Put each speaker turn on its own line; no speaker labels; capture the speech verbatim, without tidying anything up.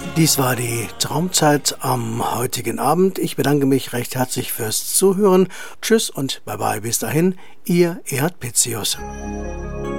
Dies war die Traumzeit am heutigen Abend. Ich bedanke mich recht herzlich fürs Zuhören. Tschüss und bye bye. Bis dahin, Ihr Erhard Pitzius.